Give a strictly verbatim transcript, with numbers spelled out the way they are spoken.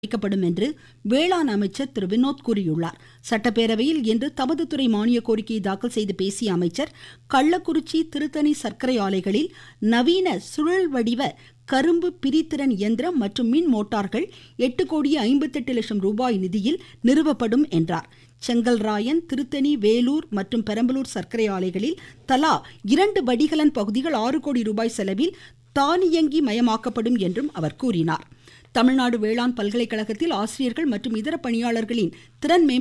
வைக்கப்படும் என்று வேளாண் அமைச்சர் திரு வினோத் கூறியுள்ளார். சட்டப்பேரவையில் இன்று தமது துறை மானிய கோரிக்கையை தாக்கல் செய்து பேசிய அமைச்சர், கள்ளக்குறிச்சி திருத்தணி சர்க்கரை ஆலைகளில் நவீன சுழல் வடிவ கரும்பு பிரித்திறன் இயந்திரம் மற்றும் மின் மோட்டார்கள் எட்டு கோடியே ஐம்பத்தெட்டு லட்சம் ரூபாய் நிதியில் நிறுவப்படும் என்றார். செங்கல்ராயன், திருத்தணி, வேலூர் மற்றும் பெரம்பலூர் சர்க்கரை ஆலைகளில் தலா இரண்டு வடிகலன் பகுதிகள் ஆறு கோடி ரூபாய் செலவில் தானியங்கி மயமாக்கப்படும் என்றும் அவர் கூறினார். தமிழ்நாடு வேளாண் பல்கலைக்கழகத்தில் ஆசிரியர்கள் மற்றும் இதர பணியாளர்களின் திறன் மேம்பாட்டு